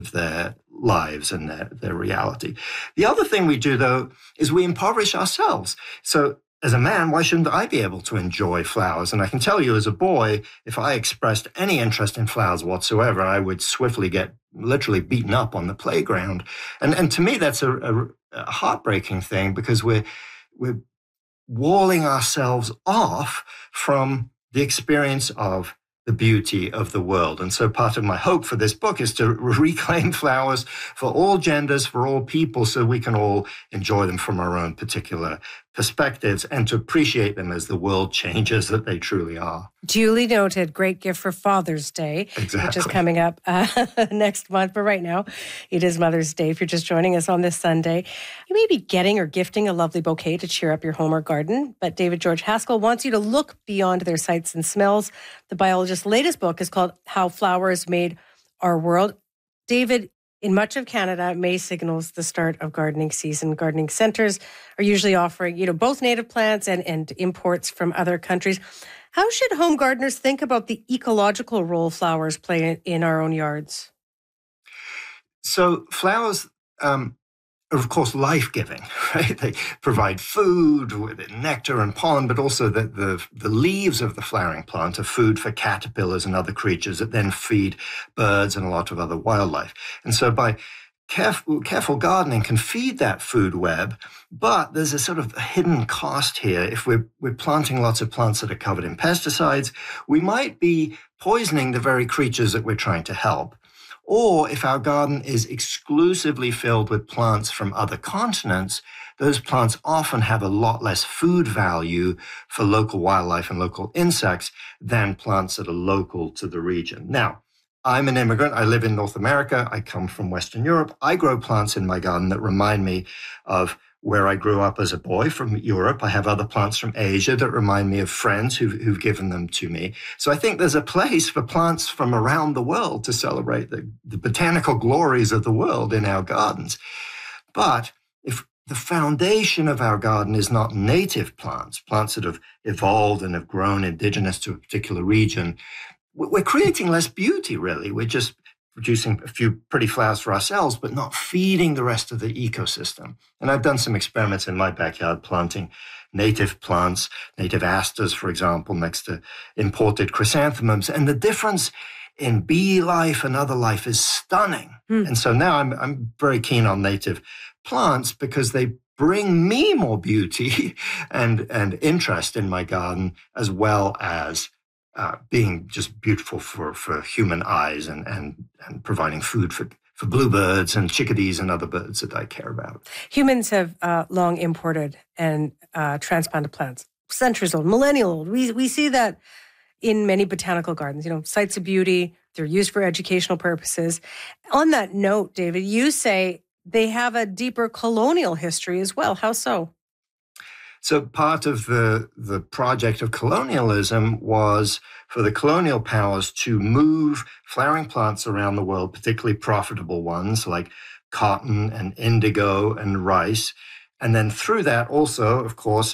their lives and their reality. The other thing we do, though, is we impoverish ourselves. So as a man, why shouldn't I be able to enjoy flowers? And I can tell you, as a boy, if I expressed any interest in flowers whatsoever, I would swiftly get literally beaten up on the playground. And to me, that's a heartbreaking thing, because we're walling ourselves off from the experience of the beauty of the world. And so part of my hope for this book is to reclaim flowers for all genders, for all people, so we can all enjoy them from our own particular perspectives and to appreciate them as the world changes that they truly are. Duly noted. Great gift for Father's Day, exactly. Which is coming up next month. But right now, it is Mother's Day. If you're just joining us on this Sunday, you may be getting or gifting a lovely bouquet to cheer up your home or garden. But David George Haskell wants you to look beyond their sights and smells. The biologist's latest book is called How Flowers Made Our World. David, in much of Canada, May signals the start of gardening season. Gardening centres are usually offering, both native plants and imports from other countries. How should home gardeners think about the ecological role flowers play in our own yards? So flowers are, of course, life-giving, right? They provide food with nectar and pollen, but also the leaves of the flowering plant are food for caterpillars and other creatures that then feed birds and a lot of other wildlife. And so by careful gardening can feed that food web, but there's a sort of hidden cost here. If we're planting lots of plants that are covered in pesticides, we might be poisoning the very creatures that we're trying to help. Or if our garden is exclusively filled with plants from other continents, those plants often have a lot less food value for local wildlife and local insects than plants that are local to the region. Now, I'm an immigrant. I live in North America. I come from Western Europe. I grow plants in my garden that remind me of where I grew up as a boy from Europe. I have other plants from Asia that remind me of friends who've given them to me. So I think there's a place for plants from around the world to celebrate the botanical glories of the world in our gardens. But if the foundation of our garden is not native plants that have evolved and have grown indigenous to a particular region, we're creating less beauty, really. We're just producing a few pretty flowers for ourselves, but not feeding the rest of the ecosystem. And I've done some experiments in my backyard planting native plants, native asters, for example, next to imported chrysanthemums. And the difference in bee life and other life is stunning. And so now I'm very keen on native plants because they bring me more beauty and interest in my garden, as well as being just beautiful for human eyes and providing food for bluebirds and chickadees and other birds that I care about. Humans have long imported and transplanted plants, centuries old, millennial old. We see that in many botanical gardens, sites of beauty. They're used for educational purposes. On that note, David, you say they have a deeper colonial history as well. How so? So part of the project of colonialism was for the colonial powers to move flowering plants around the world, particularly profitable ones like cotton and indigo and rice, and then through that also, of course,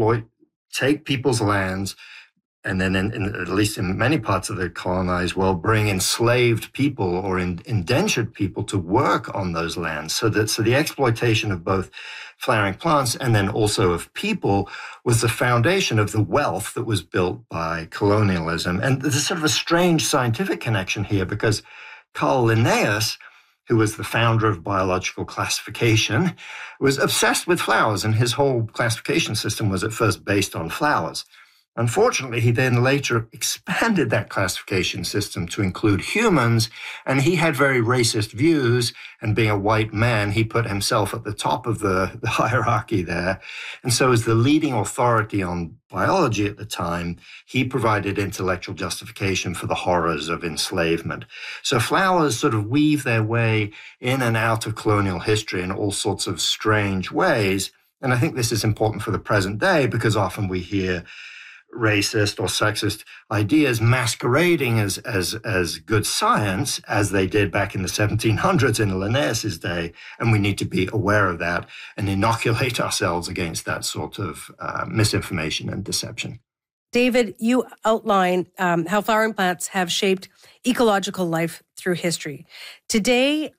take people's lands, and then at least in many parts of the colonized world, bring enslaved people or indentured people to work on those lands. So the exploitation of both flowering plants and then also of people was the foundation of the wealth that was built by colonialism. And there's sort of a strange scientific connection here, because Carl Linnaeus, who was the founder of biological classification, was obsessed with flowers, and his whole classification system was at first based on flowers. Unfortunately, he then later expanded that classification system to include humans, and he had very racist views, and being a white man, he put himself at the top of the hierarchy there. And so as the leading authority on biology at the time, he provided intellectual justification for the horrors of enslavement. So flowers sort of weave their way in and out of colonial history in all sorts of strange ways. And I think this is important for the present day, because often we hear racist or sexist ideas masquerading as good science, as they did back in the 1700s in Linnaeus's day, and we need to be aware of that and inoculate ourselves against that sort of misinformation and deception. David, you outline how flowering plants have shaped ecological life through history. Today,